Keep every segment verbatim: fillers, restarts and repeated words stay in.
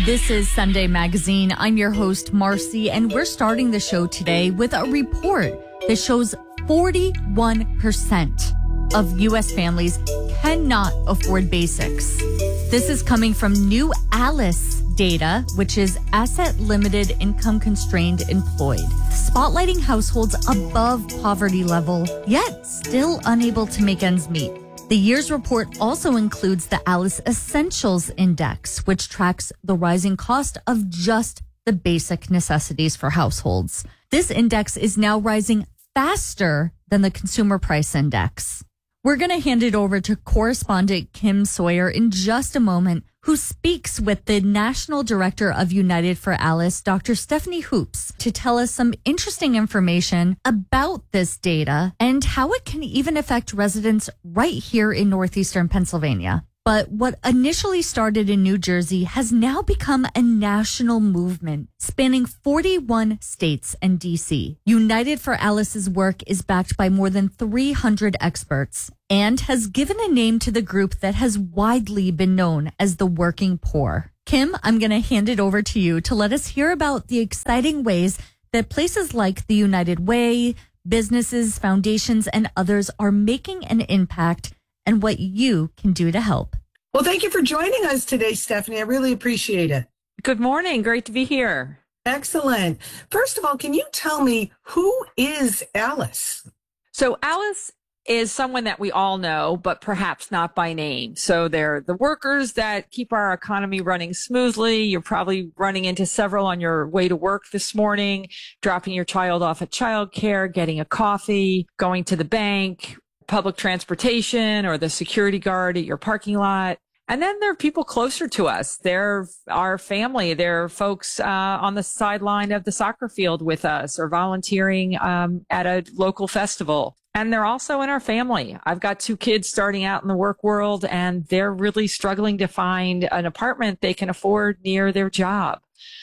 This is Sunday Magazine. I'm your host, Marcy, and we're starting the show today with a report that shows forty-one percent of U S families cannot afford basics. This is coming from new ALICE data, which is Asset Limited Income Constrained Employed, spotlighting households above poverty level, yet still unable to make ends meet. The year's report also includes the ALICE Essentials Index, which tracks the rising cost of just the basic necessities for households. This index is now rising faster than the Consumer Price Index. We're going to hand it over to correspondent Kim Sawyer in just a moment, who speaks with the National Director of United for ALICE, Doctor Stephanie Hoops, to tell us some interesting information about this data and how it can even affect residents right here in northeastern Pennsylvania. But what initially started in New Jersey has now become a national movement spanning forty-one states and D C. United for ALICE's work is backed by more than three hundred experts and has given a name to the group that has widely been known as the working poor. Kim, I'm going to hand it over to you to let us hear about the exciting ways that places like the United Way, businesses, foundations, and others are making an impact and what you can do to help. Well, thank you for joining us today, Stephanie. I really appreciate it. Good morning. Great to be here. Excellent. First of all, can you tell me who is ALICE? So ALICE is someone that we all know, but perhaps not by name. So they're the workers that keep our economy running smoothly. You're probably running into several on your way to work this morning, dropping your child off at childcare, getting a coffee, going to the bank, public transportation, or the security guard at your parking lot. And then there are people closer to us. They're our family. They're folks uh, on the sideline of the soccer field with us or volunteering um, at a local festival. And they're also in our family. I've got two kids starting out in the work world, and they're really struggling to find an apartment they can afford near their job.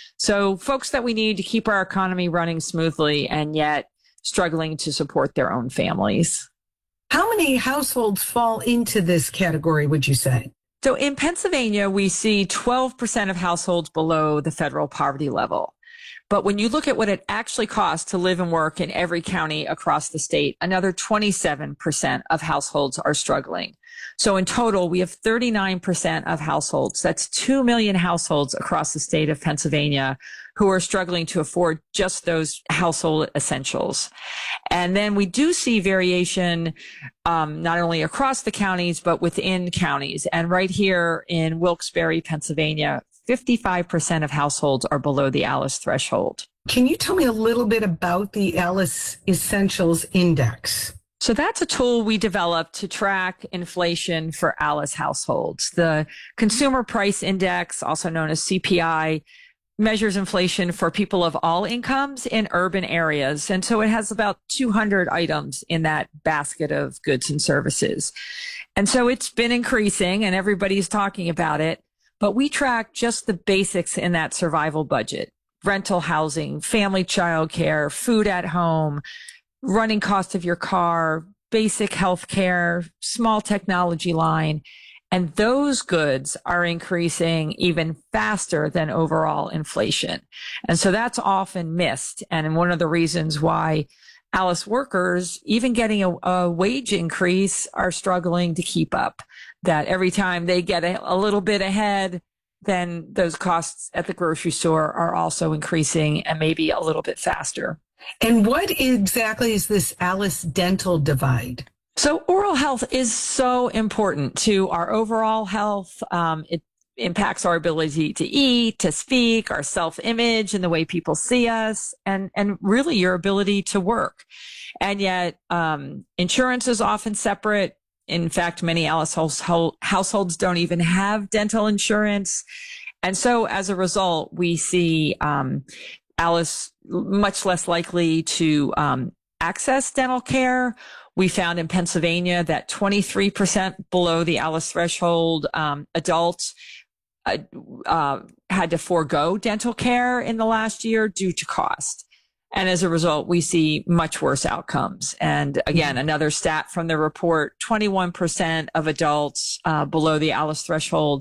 So folks that we need to keep our economy running smoothly and yet struggling to support their own families. How many households fall into this category, would you say? So in Pennsylvania, we see twelve percent of households below the federal poverty level. But when you look at what it actually costs to live and work in every county across the state, another twenty-seven percent of households are struggling. So in total, we have thirty-nine percent of households. That's two million households across the state of Pennsylvania who are struggling to afford just those household essentials. And then we do see variation um, not only across the counties, but within counties. And right here in Wilkes-Barre, Pennsylvania, fifty-five percent of households are below the ALICE threshold. Can you tell me a little bit about the ALICE Essentials Index? So that's a tool we developed to track inflation for ALICE households. The Consumer Price Index, also known as C P I, measures inflation for people of all incomes in urban areas. And so it has about two hundred items in that basket of goods and services. And so it's been increasing and everybody's talking about it. But we track just the basics in that survival budget: rental housing, family childcare, food at home, running cost of your car, basic health care, small technology line. And those goods are increasing even faster than overall inflation. And so that's often missed. And one of the reasons why ALICE workers, even getting a, a wage increase, are struggling to keep up. That every time they get a, a little bit ahead, then those costs at the grocery store are also increasing and maybe a little bit faster. And what exactly is this ALICE dental divide? So oral health is so important to our overall health. Um, it impacts our ability to eat, to speak, our self-image and the way people see us, and, and really your ability to work. And yet um, insurance is often separate. In fact, many ALICE household, households don't even have dental insurance. And so as a result, we see um, ALICE much less likely to um, access dental care. We found in Pennsylvania that twenty-three percent below the ALICE threshold um, adults uh, uh, had to forego dental care in the last year due to cost. And as a result, we see much worse outcomes. And again, another stat from the report, twenty-one percent of adults uh, below the ALICE threshold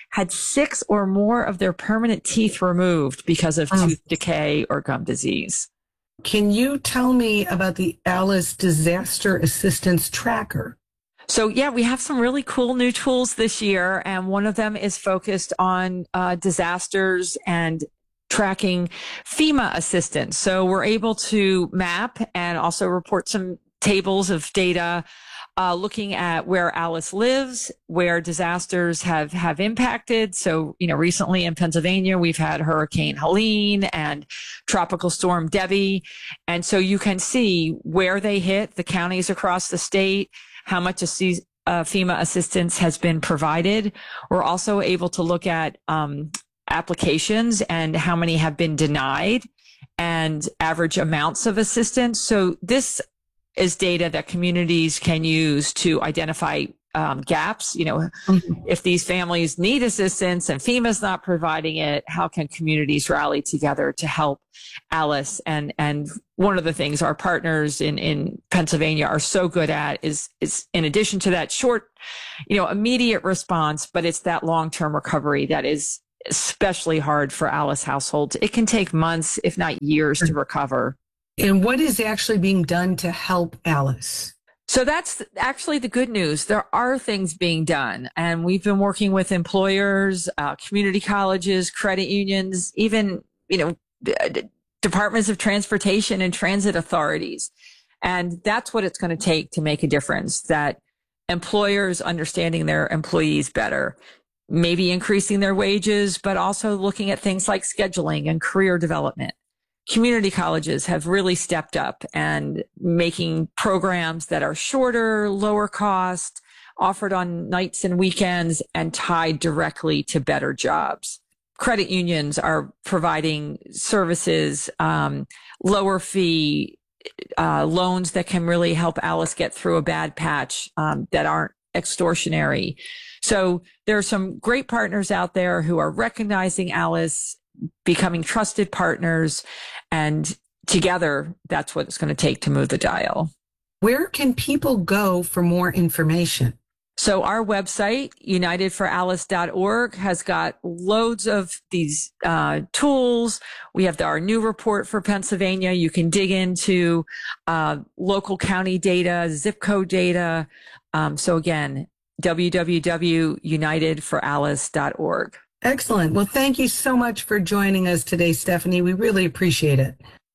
had six or more of their permanent teeth removed because of Mm. tooth decay or gum disease. Can you tell me about the Alice Disaster Assistance Tracker? So yeah, we have some really cool new tools this year, and one of them is focused on uh, disasters and tracking FEMA assistance. So we're able to map and also report some tables of data uh, looking at where Alice lives, where disasters have, have impacted. So, you know, recently in Pennsylvania, we've had Hurricane Helene and Tropical Storm Debbie. And so you can see where they hit, the counties across the state, how much of uh, FEMA assistance has been provided. We're also able to look at um, applications and how many have been denied and average amounts of assistance. So this is data that communities can use to identify um, gaps. You know, mm-hmm. if these families need assistance and FEMA's not providing it, how can communities rally together to help Alice? And and one of the things our partners in, in Pennsylvania are so good at is, is in addition to that short, you know, immediate response, but it's that long-term recovery that is especially hard for Alice households. It can take months, if not years, to recover. And what is actually being done to help Alice? So that's actually the good news. There are things being done, and we've been working with employers, uh, community colleges, credit unions, even, you know, d- departments of transportation and transit authorities. And that's what it's going to take to make a difference, that employers understanding their employees better, maybe increasing their wages, but also looking at things like scheduling and career development. Community colleges have really stepped up and making programs that are shorter, lower cost, offered on nights and weekends, and tied directly to better jobs. Credit unions are providing services, um, lower fee uh, loans that can really help Alice get through a bad patch um, that aren't extortionary. So there are some great partners out there who are recognizing Alice, becoming trusted partners, and together, that's what it's going to take to move the dial. Where can people go for more information? So our website, united for alice dot org, has got loads of these uh, tools. We have the, our new report for Pennsylvania. You can dig into uh, local county data, zip code data. Um, so again, w w w dot united for alice dot org. Excellent. Well, thank you so much for joining us today, Stephanie. We really appreciate it.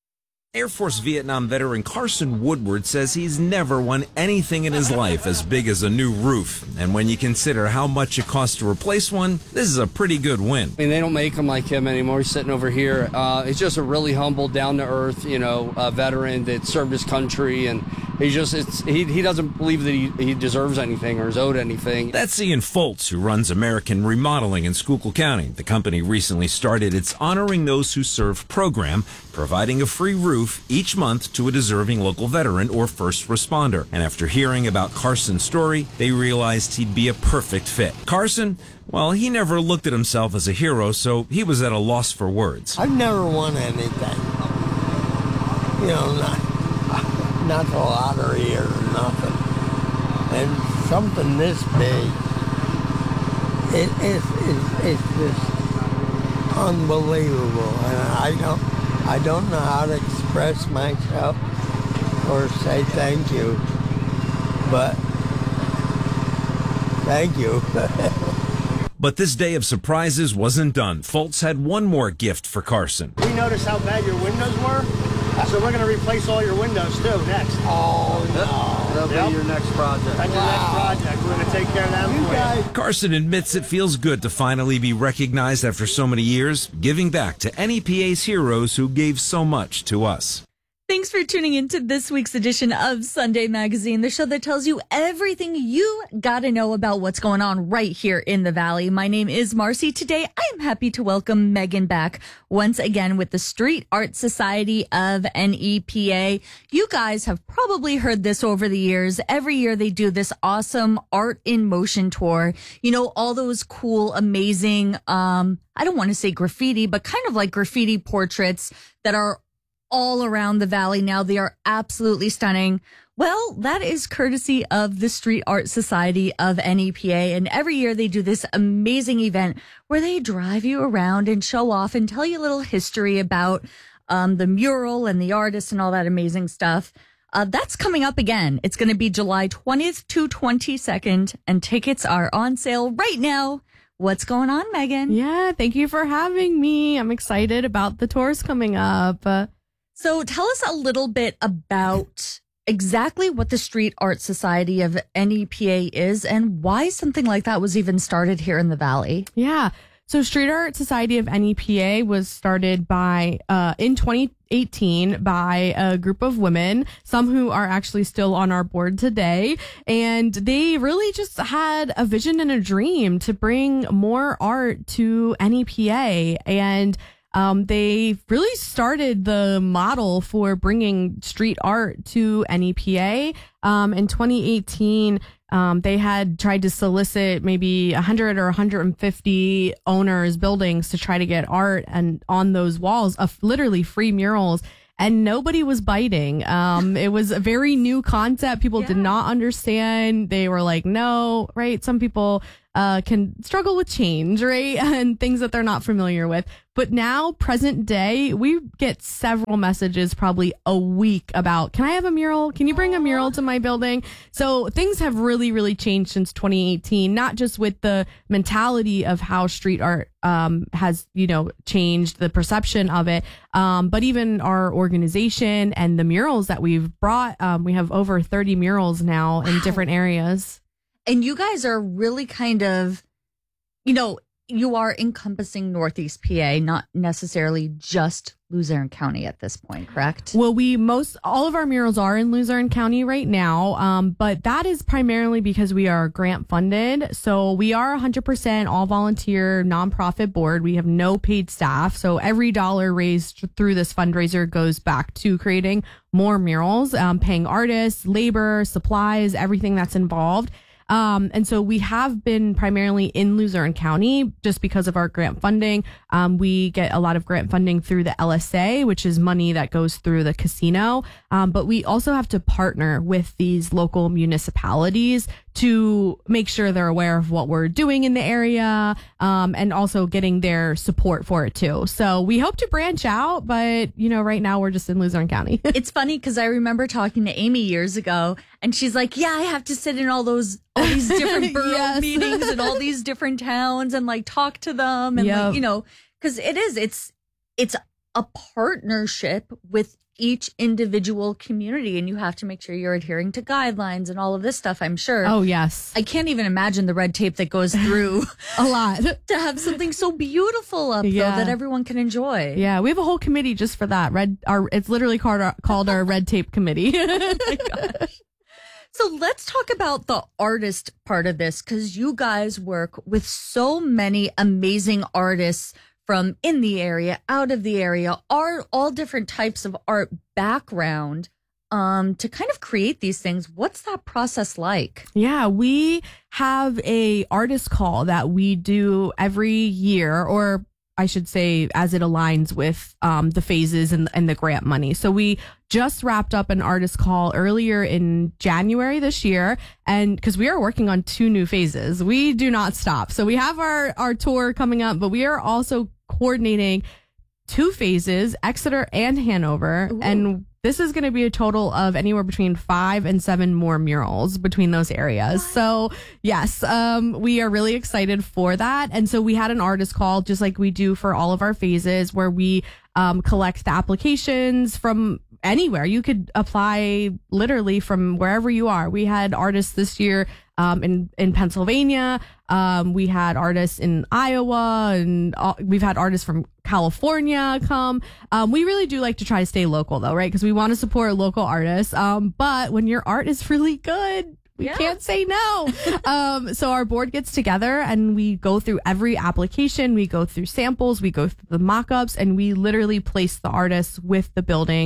Air Force Vietnam veteran Carson Woodward says he's never won anything in his life as big as a new roof. And when you consider how much it costs to replace one, this is a pretty good win. I mean, they don't make them like him anymore. He's sitting over here. Uh, he's just a really humble, down-to-earth, you know, uh, veteran that served his country, and he just it's he he doesn't believe that he, he deserves anything or is owed anything. That's Ian Foltz, who runs American Remodeling in Schuylkill County. The company recently started its Honoring Those Who Serve program, providing a free roof each month to a deserving local veteran or first responder. And after hearing about Carson's story, they realized he'd be a perfect fit. Carson, well, he never looked at himself as a hero, so he was at a loss for words. I've never won anything. You know, not, not the lottery or nothing. And something this big, it, it, it, it's just unbelievable. And I don't I don't know how to express myself or say thank you, but thank you. But this day of surprises wasn't done. Foltz had one more gift for Carson. We noticed how bad your windows were, so we're going to replace all your windows too next. Oh, no. That'll yep. be your next project. That's wow. your next project. We're going to take care of them you for guys. you. Carson admits it feels good to finally be recognized after so many years, giving back to N E P A's heroes who gave so much to us. Thanks for tuning into this week's edition of Sunday Magazine, the show that tells you everything you got to know about what's going on right here in the Valley. My name is Marcy. Today, I am happy to welcome Megan back once again with the Street Art Society of N E P A. You guys have probably heard this over the years. Every year they do this awesome Art in Motion tour. You know, all those cool, amazing, um, I don't want to say graffiti, but kind of like graffiti portraits that are all around the Valley now. They are absolutely stunning. Well, that is courtesy of the Street Art Society of N E P A. And every year they do this amazing event where they drive you around and show off and tell you a little history about um, the mural and the artist and all that amazing stuff. Uh, that's coming up again. It's going to be July twentieth to twenty-second, and tickets are on sale right now. What's going on, Megan? Yeah, thank you for having me. I'm excited about the tours coming up. Uh, so tell us a little bit about exactly what the Street Art Society of N E P A is and why something like that was even started here in the Valley. Yeah. So Street Art Society of N E P A was started by uh, in twenty eighteen by a group of women, some who are actually still on our board today. And they really just had a vision and a dream to bring more art to N E P A. And Um, they really started the model for bringing street art to N E P A. Um, in twenty eighteen, um, they had tried to solicit maybe one hundred or one hundred fifty owners, buildings to try to get art and on those walls of literally free murals. And nobody was biting. Um, it was a very new concept. People yeah. did not understand. They were like, no, right? Some people uh, can struggle with change, right? And things that they're not familiar with. But now, present day, we get several messages probably a week about, can I have a mural? Can you bring a mural to my building? So things have really, really changed since twenty eighteen, not just with the mentality of how street art um, has, you know, changed the perception of it, um, but even our organization and the murals that we've brought. Um, we have over thirty murals now wow. in different areas. And you guys are really kind of, you know, you are encompassing Northeast P A, not necessarily just Luzerne County at this point, correct? Well, we most, all of our murals are in Luzerne County right now, um, but that is primarily because we are grant funded. So we are one hundred percent all volunteer nonprofit board. We have no paid staff. So every dollar raised through this fundraiser goes back to creating more murals, um, paying artists, labor, supplies, everything that's involved. Um, and so we have been primarily in Luzerne County just because of our grant funding. Um, we get a lot of grant funding through the L S A, which is money that goes through the casino. Um, but we also have to partner with these local municipalities to make sure they're aware of what we're doing in the area, um, and also getting their support for it too. So we hope to branch out, but you know, right now we're just in Luzerne County. It's funny because I remember talking to Amy years ago, and she's like, "Yeah, I have to sit in all those all these different borough yes. meetings in all these different towns and like talk to them and yep. like you know, because it is it's it's a partnership with each individual community, and you have to make sure you're adhering to guidelines and all of this stuff, I'm sure. Oh, yes. I can't even imagine the red tape that goes through a lot to have something so beautiful up yeah. though that everyone can enjoy. Yeah, we have a whole committee just for that. Red, our it's literally called our, called our red tape committee. Oh my gosh. So let's talk about the artist part of this, because you guys work with so many amazing artists from in the area, out of the area, are all different types of art background um, to kind of create these things. What's that process like? Yeah, we have a artist call that we do every year, or I should say, as it aligns with um, the phases and, and the grant money. So we just wrapped up an artist call earlier in January this year, and because we are working on two new phases, we do not stop. So we have our, our tour coming up, but we are also coordinating two phases, Exeter and Hanover. Ooh. And this is going to be a total of anywhere between five and seven more murals between those areas. What? So yes, um, we are really excited for that. And so we had an artist call, just like we do for all of our phases, where we um, collect the applications from anywhere. You could apply literally from wherever you are. We had artists this year um, in, in Pennsylvania. Um, we had artists in Iowa, and all, we've had artists from California come. Um, we really do like to try to stay local though, right? Because we want to support local artists. Um, but when your art is really good, we yeah. can't say no. um, so our board gets together and we go through every application. We go through samples. We go through the mock-ups, and we literally place the artists with the buildings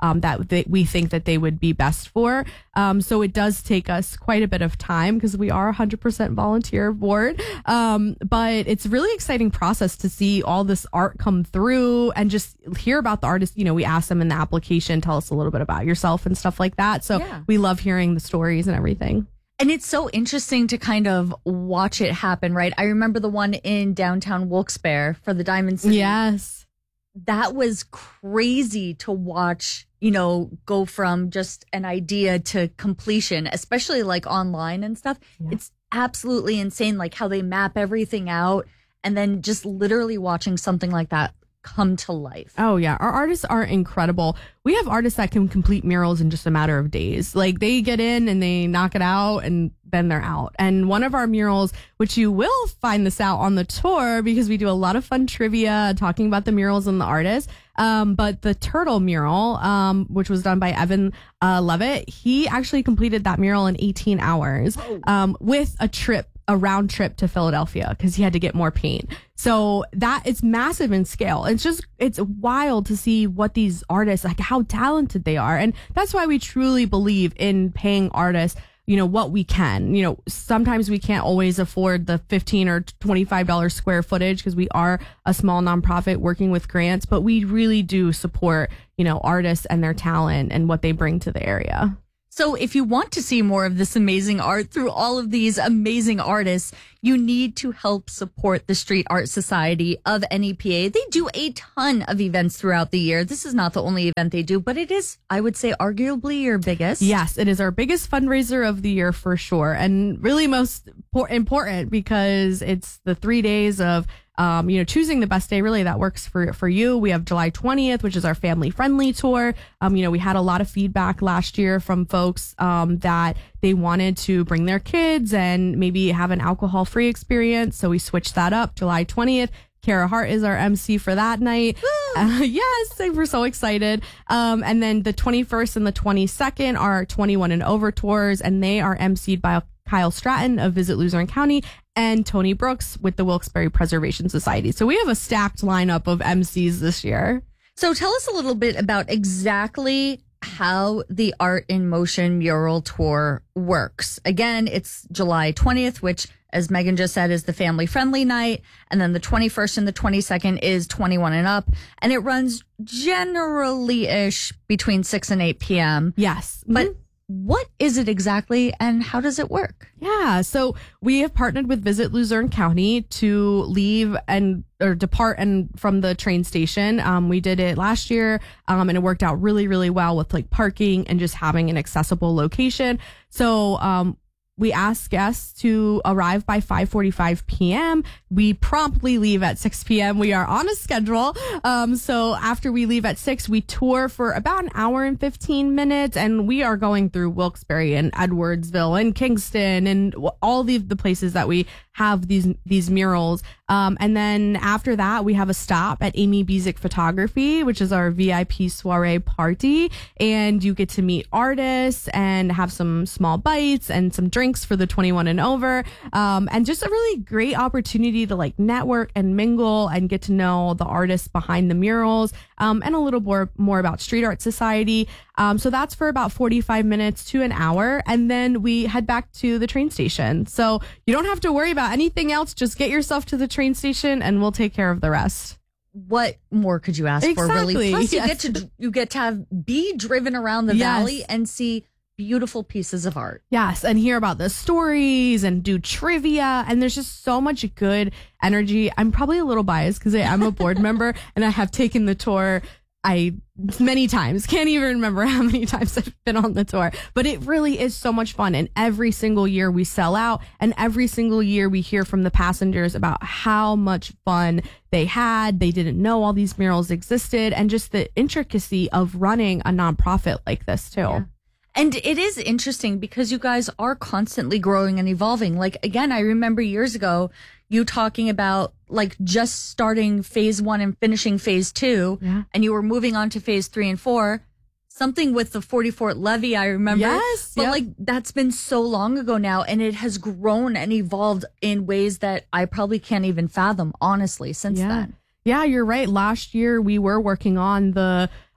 um, that they, we think that they would be best for. Um, so it does take us quite a bit of time because we are a one hundred percent volunteer board. Um, but it's a really exciting process to see all this art come through and just hear about the artist. You know, we ask them in the application, tell us a little bit about yourself and stuff like that. So Yeah. we love hearing the stories and everything. And it's so interesting to kind of watch it happen, right? I remember the one in downtown Wilkes-Barre for the Diamond City. Yes. That was crazy to watch, you know, go from just an idea to completion, especially like online and stuff. Yeah. It's absolutely insane, like how they map everything out and then just literally watching something like that come to life. Oh yeah, our artists are incredible. We have artists that can complete murals in just a matter of days. Like they get in and they knock it out and then they're out. And one of our murals, which you will find this out on the tour because we do a lot of fun trivia talking about the murals and the artists. Um, but the turtle mural, um, which was done by Evan uh, Levitt, he actually completed that mural in eighteen hours um, with a trip a round trip to Philadelphia because he had to get more paint. So that it's massive in scale. It's just, it's wild to see what these artists, like how talented they are. And that's why we truly believe in paying artists, you know, what we can. You know, sometimes we can't always afford the fifteen or twenty-five dollars square footage because we are a small nonprofit working with grants, but we really do support, you know, artists and their talent and what they bring to the area. So if you want to see more of this amazing art through all of these amazing artists, you need to help support the Street Art Society of N E P A. They do a ton of events throughout the year. This is not the only event they do, but it is, I would say, arguably your biggest. Yes, it is our biggest fundraiser of the year for sure. And really most important because it's the three days of Um, you know, choosing the best day really that works for, for you. We have July twentieth, which is our family friendly tour. Um, you know, we had a lot of feedback last year from folks, um, that they wanted to bring their kids and maybe have an alcohol free experience. So we switched that up. July twentieth. Kara Hart is our M C for that night. Uh, yes, we're so excited. Um, and then the twenty-first and the twenty-second are twenty-one and over tours, and they are emceed by Kyle Stratton of Visit Luzerne County and Tony Brooks with the Wilkes-Barre Preservation Society. So we have a stacked lineup of M Cs this year. So tell us a little bit about exactly how the Art in Motion mural tour works. Again, it's July twentieth, which, as Megan just said, is the family friendly night. And then the twenty-first and the twenty-second is twenty-one and up. And it runs generally ish between six and eight p.m. Yes. But Mm-hmm. what is it exactly and how does it work? Yeah, so we have partnered with Visit Luzerne County to leave and or depart and from the train station. Um, we did it last year, um, and it worked out really, really well with like parking and just having an accessible location. So um, we ask guests to arrive by five forty-five p.m. We promptly leave at six p.m. We are on a schedule. Um, so after we leave at six, we tour for about an hour and fifteen minutes. And we are going through Wilkes-Barre and Edwardsville and Kingston and all the, the places that we have these these murals. Um, and then after that, we have a stop at Amy Bezic Photography, which is our V I P soiree party. And you get to meet artists and have some small bites and some drinks for the twenty-one and over. Um, and just a really great opportunity to like network and mingle and get to know the artists behind the murals, um, and a little more, more about Street Art Society. Um, so that's for about forty-five minutes to an hour. And then we head back to the train station. So you don't have to worry about anything else. Just get yourself to the train station and we'll take care of the rest. What more could you ask Exactly. for, really? Plus, you Yes. get to you get to have be driven around the Yes. valley and see beautiful pieces of art. Yes, and hear about the stories and do trivia. And there's just so much good energy. I'm probably a little biased because I am a board member and I have taken the tour I many times. Can't even remember how many times I've been on the tour. But it really is so much fun. And every single year we sell out. And every single year we hear from the passengers about how much fun they had. They didn't know all these murals existed. And just the intricacy of running a nonprofit like this too. Yeah. And it is interesting because you guys are constantly growing and evolving. Like, again, I remember years ago you talking about like just starting phase one and finishing phase two, Yeah. and you were moving on to phase three and four. Something with the forty-fourth levy, I remember. Yes. But yep. like that's been so long ago now, and it has grown and evolved in ways that I probably can't even fathom, honestly, since yeah. then. Yeah, you're right. Last year we were working on the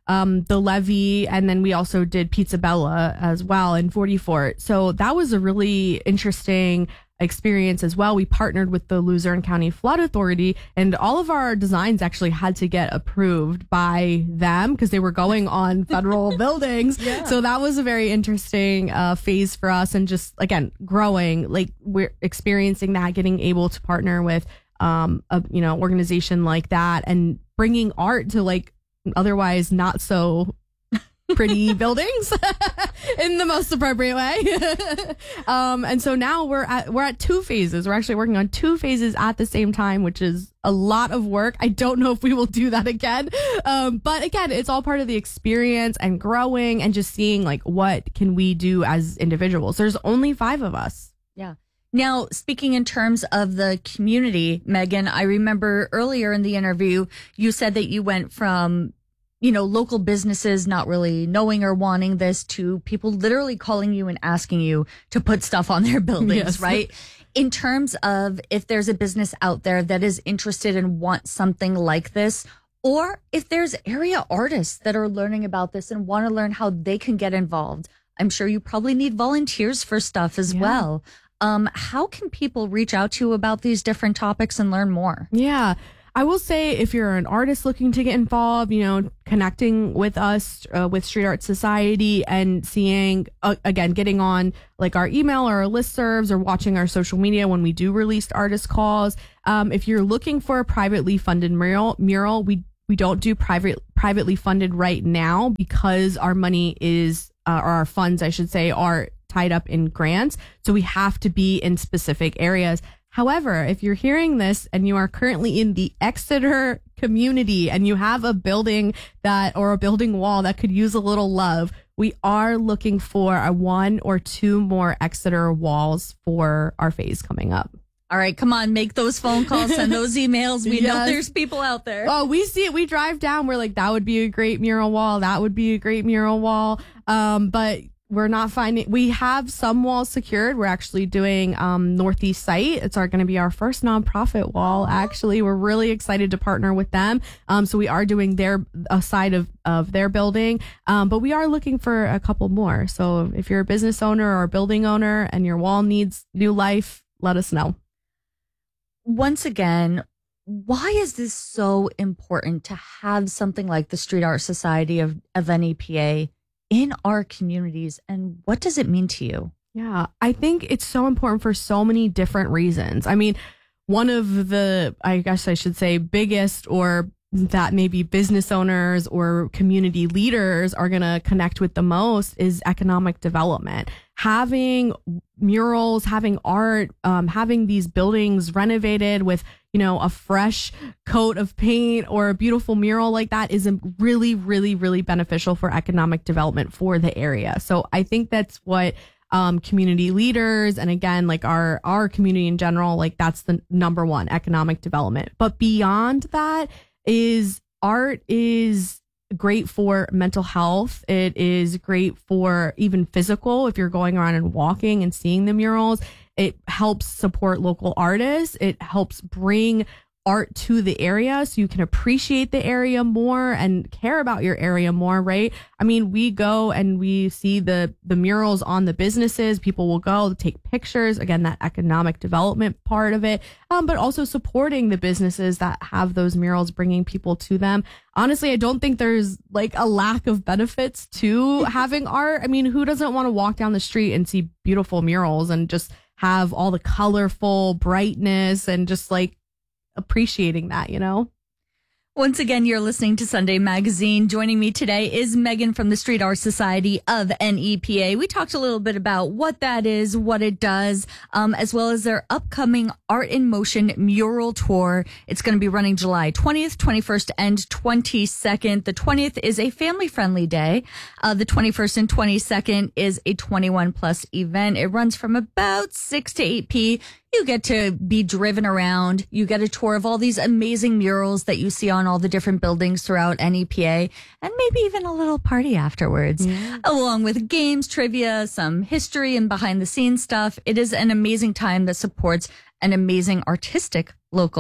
um, the Levee, and then we also did Pizza Bella as well in Forty Fort. So that was a really interesting experience as well. We partnered with the Luzerne County Flood Authority, and all of our designs actually had to get approved by them because they were going on federal buildings. Yeah. So that was a very interesting uh, phase for us, and just again growing, like we're experiencing that, getting able to partner with um, a you know organization like that, and bringing art to like otherwise not so pretty buildings in the most appropriate way. um, and so now we're at we're at two phases. We're actually working on two phases at the same time, which is a lot of work. I don't know if we will do that again. Um, but again, it's all part of the experience and growing and just seeing like what can we do as individuals. There's only five of us. Yeah. Now, speaking in terms of the community, Megan, I remember earlier in the interview, you said that you went from you know, local businesses not really knowing or wanting this to people literally calling you and asking you to put stuff on their buildings, yes. right? In terms of if there's a business out there that is interested and wants something like this, or if there's area artists that are learning about this and want to learn how they can get involved, I'm sure you probably need volunteers for stuff as yeah. well. Um, how can people reach out to you about these different topics and learn more? Yeah. I will say if you're an artist looking to get involved, you know, connecting with us, uh, with Street Art Society and seeing, uh, again, getting on like our email or our listservs or watching our social media when we do release artist calls. Um, if you're looking for a privately funded mural, mural, we, we don't do private, privately funded right now because our money is, uh, or our funds, I should say, are tied up in grants. So we have to be in specific areas. However, if you're hearing this and you are currently in the Exeter community and you have a building that or a building wall that could use a little love, we are looking for a one or two more Exeter walls for our phase coming up. All right, come on, make those phone calls, send those emails. We yes. know there's people out there. Oh, we see it. We drive down. We're like, that would be a great mural wall. That would be a great mural wall. Um, but we're not finding, we have some walls secured. We're actually doing um, Northeast Site. It's our going to be our first nonprofit wall. Actually, we're really excited to partner with them. Um, so we are doing their a side of, of their building. Um, but we are looking for a couple more. So if you're a business owner or a building owner and your wall needs new life, let us know. Once again, why is this so important to have something like the Street Art Society of, of N E P A in our communities, and what does it mean to you? Yeah, I think it's so important for so many different reasons. I mean, one of the, I guess I should say, biggest or that maybe business owners or community leaders are going to connect with the most is economic development. Having murals, having art, um, having these buildings renovated with, you know, a fresh coat of paint or a beautiful mural like that is really, really, really beneficial for economic development for the area. So I think that's what um, community leaders and again, like our, our community in general, like that's the number one, economic development. But beyond that is art is great for mental health. It is great for even physical. If you're going around and walking and seeing the murals, it helps support local artists. It helps bring art to the area so you can appreciate the area more and care about your area more, right? I mean, we go and we see the the murals on the businesses. People will go take pictures. Again, that economic development part of it, um, but also supporting the businesses that have those murals, bringing people to them. Honestly, I don't think there's like a lack of benefits to having art. I mean, who doesn't want to walk down the street and see beautiful murals and just have all the colorful brightness and just like appreciating that, you know? Once again, you're listening to Sunday Magazine. Joining me today is Megan from the Street Art Society of N E P A. We talked a little bit about what that is, what it does, um, as well as their upcoming Art in Motion mural tour. It's going to be running July twentieth, twenty-first, and twenty-second. The twentieth is a family-friendly day. Uh, the twenty-first and twenty-second is a twenty-one plus event. It runs from about six to eight p.m. You get to be driven around. You get a tour of all these amazing murals that you see on all the different buildings throughout N E P A, and maybe even a little party afterwards, yeah. along with games, trivia, some history and behind the scenes stuff. It is an amazing time that supports an amazing artistic local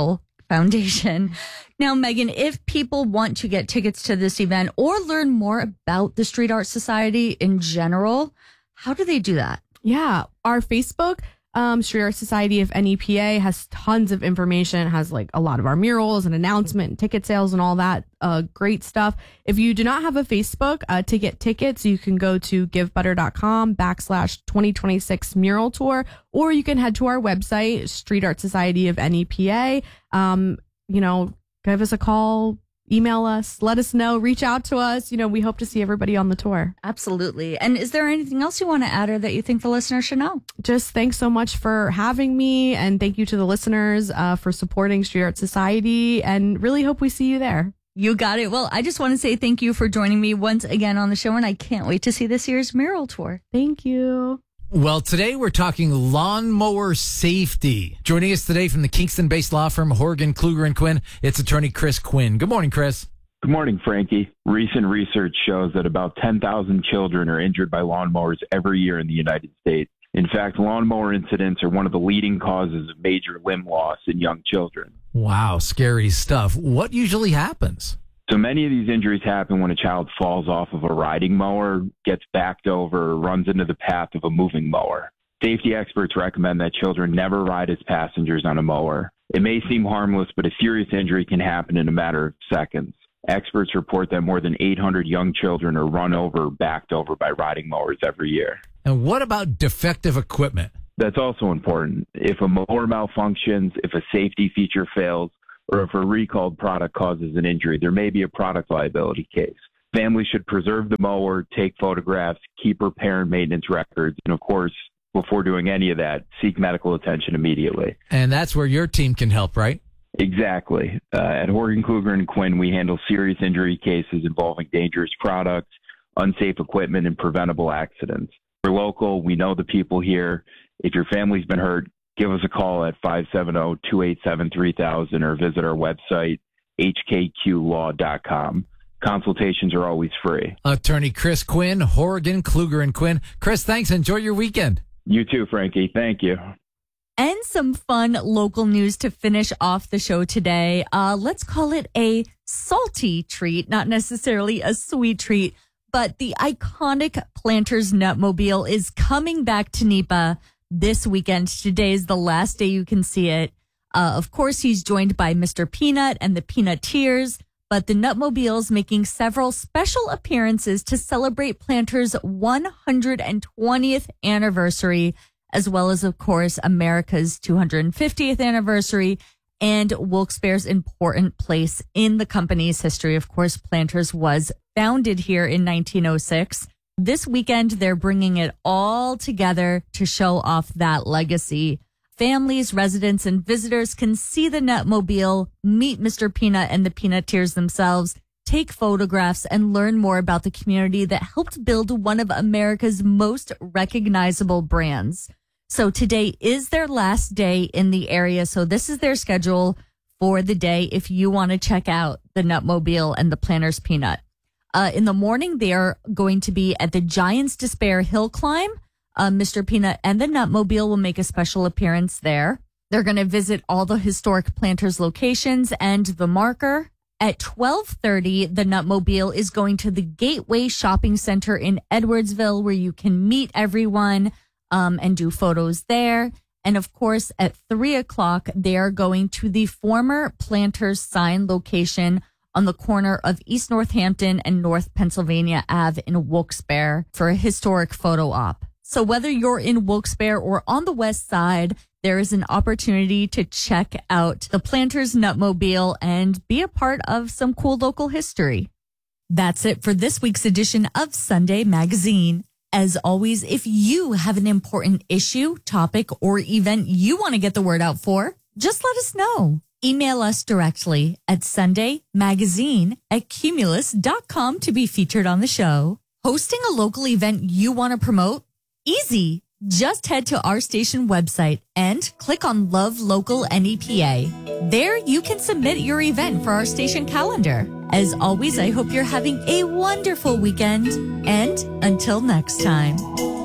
Foundation. Now, Megan, if people want to get tickets to this event or learn more about the Street Art Society in general, how do they do that? Yeah, our Facebook, um, Street Art Society of N E P A, has tons of information. It has like a lot of our murals and announcement and ticket sales and all that uh, great stuff. If you do not have a Facebook uh, to get tickets, you can go to givebutter.com backslash 2026 mural tour, or you can head to our website, Street Art Society of N E P A. Um, you know, give us a call, email us, let us know, reach out to us. You know, we hope to see everybody on the tour. Absolutely. And is there anything else you want to add or that you think the listeners should know? Just thanks so much for having me. And thank you to the listeners uh, for supporting Street Art Society, and really hope we see you there. You got it. Well, I just want to say thank you for joining me once again on the show, and I can't wait to see this year's mural tour. Thank you. Well, today we're talking lawnmower safety. Joining us today from the Kingston-based law firm Horgan, Kluger and Quinn, it's attorney Chris Quinn. Good morning, Chris. Good morning, Frankie. Recent research shows that about ten thousand children are injured by lawnmowers every year in the United States. In fact, lawnmower incidents are one of the leading causes of major limb loss in young children. Wow, scary stuff. What usually happens? So many of these injuries happen when a child falls off of a riding mower, gets backed over, or runs into the path of a moving mower. Safety experts recommend that children never ride as passengers on a mower. It may seem harmless, but a serious injury can happen in a matter of seconds. Experts report that more than eight hundred young children are run over or backed over by riding mowers every year. And what about defective equipment? That's also important. If a mower malfunctions, if a safety feature fails, or if a recalled product causes an injury, there may be a product liability case. Families should preserve the mower, take photographs, keep repair and maintenance records, and of course, before doing any of that, seek medical attention immediately. And that's where your team can help, right? Exactly. Uh, at Horgan, Kluger and Quinn, we handle serious injury cases involving dangerous products, unsafe equipment, and preventable accidents. We're local. We know the people here. If your family's been hurt, give us a call at five seven zero, two eight seven, three thousand or visit our website, h k q law dot com. Consultations are always free. Attorney Chris Quinn, Horgan, Kluger and Quinn. Chris, thanks. Enjoy your weekend. You too, Frankie. Thank you. And some fun local news to finish off the show today. Uh, let's call it a salty treat, not necessarily a sweet treat, but the iconic Planters Nutmobile is coming back to NEPA this weekend. Today is the last day you can see it. Uh, of course, he's joined by Mister Peanut and the Peanuteers, but the Nutmobile's making several special appearances to celebrate Planters' one hundred twentieth anniversary, as well as, of course, America's two hundred fiftieth anniversary and Wilkes-Barre's important place in the company's history. Of course, Planters was founded here in nineteen oh six. This weekend, they're bringing it all together to show off that legacy. Families, residents, and visitors can see the Nutmobile, meet Mister Peanut and the Peanuteers themselves, take photographs, and learn more about the community that helped build one of America's most recognizable brands. So today is their last day in the area. So this is their schedule for the day if you want to check out the Nutmobile and the Planters Peanut. Uh, in the morning, they are going to be at the Giants Despair Hill Climb. Uh, Mister Peanut and the Nutmobile will make a special appearance there. They're going to visit all the historic Planters locations and the marker. At twelve thirty, the Nutmobile is going to the Gateway Shopping Center in Edwardsville, where you can meet everyone um, and do photos there. And of course, at three o'clock, they are going to the former Planters sign location on the corner of East Northampton and North Pennsylvania Avenue in Wilkes-Barre for a historic photo op. So whether you're in Wilkes-Barre or on the west side, there is an opportunity to check out the Planters Nutmobile and be a part of some cool local history. That's it for this week's edition of Sunday Magazine. As always, if you have an important issue, topic, or event you want to get the word out for, just let us know. Email us directly at sundaymagazine at cumulus dot com to be featured on the show. Hosting a local event you want to promote? Easy. Just head to our station website and click on Love Local N E P A. There you can submit your event for our station calendar. As always, I hope you're having a wonderful weekend, and until next time.